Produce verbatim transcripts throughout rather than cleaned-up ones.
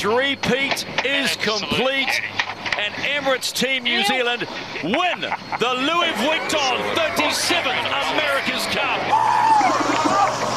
three-peat is complete, and Emirates Team New Zealand win the Louis Vuitton thirty-seventh America's Cup.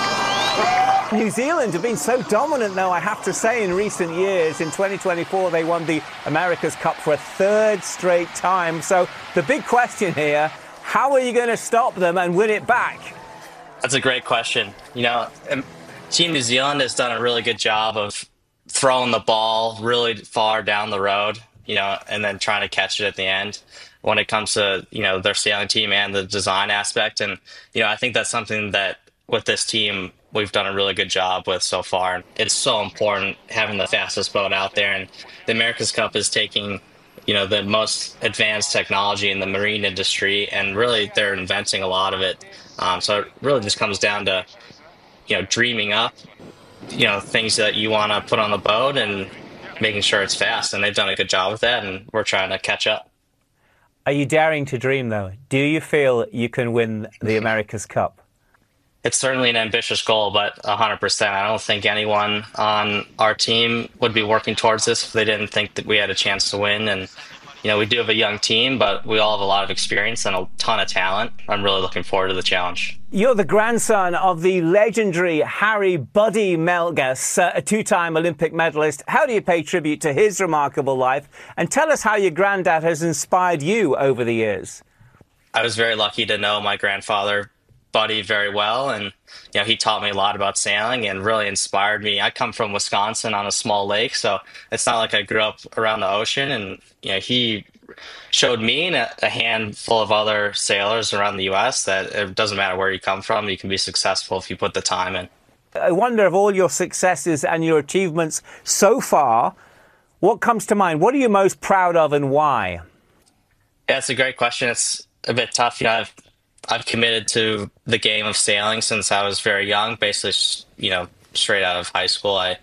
New Zealand have been so dominant, though, I have to say, in recent years. In twenty twenty-four, they won the America's Cup for a third straight time. So the big question here, how are you going to stop them and win it back? That's a great question. You know, Team New Zealand has done a really good job of throwing the ball really far down the road, you know, and then trying to catch it at the end when it comes to, you know, their sailing team and the design aspect. And, you know, I think that's something that with this team, we've done a really good job with so far. It's so important having the fastest boat out there, and the America's Cup is taking, you know, the most advanced technology in the marine industry, and really they're inventing a lot of it. Um, so it really just comes down to, you know, dreaming up, you know, things that you want to put on the boat and making sure it's fast, and they've done a good job with that, and we're trying to catch up. Are you daring to dream, though? Do you feel you can win the America's Cup? It's certainly an ambitious goal, but one hundred percent. I don't think anyone on our team would be working towards this if they didn't think that we had a chance to win. And, you know, we do have a young team, but we all have a lot of experience and a ton of talent. I'm really looking forward to the challenge. You're the grandson of the legendary Harry Buddy Melges, uh, a two-time Olympic medalist. How do you pay tribute to his remarkable life? And tell us how your granddad has inspired you over the years. I was very lucky to know my grandfather, Buddy, very well, and you know, he taught me a lot about sailing and really inspired me. I come from Wisconsin on a small lake, so it's not like I grew up around the ocean. And you know, he showed me and a, a handful of other sailors around the U S that it doesn't matter where you come from, you can be successful if you put the time in. I wonder, of all your successes and your achievements so far, what comes to mind? What are you most proud of, and why? Yeah, it's a great question. It's a bit tough. You know, I've I've committed to the game of sailing since I was very young. Basically, you know, straight out of high school, I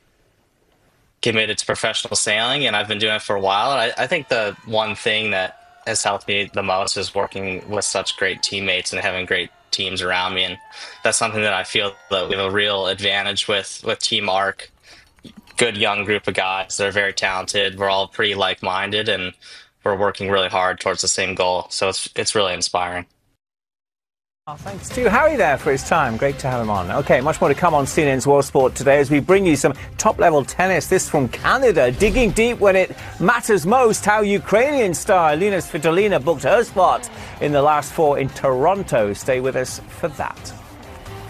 committed to professional sailing, and I've been doing it for a while. And I, I think the one thing that has helped me the most is working with such great teammates and having great teams around me. And that's something that I feel that we have a real advantage with, with Team Ark. Good young group of guys. They're very talented. We're all pretty like-minded, and we're working really hard towards the same goal. So it's, it's really inspiring. Oh, thanks to Harry there for his time. Great to have him on. OK, much more to come on C N N's World Sport today as we bring you some top-level tennis. This from Canada, digging deep when it matters most. How Ukrainian star Elina Svitolina booked her spot in the last four in Toronto. Stay with us for that.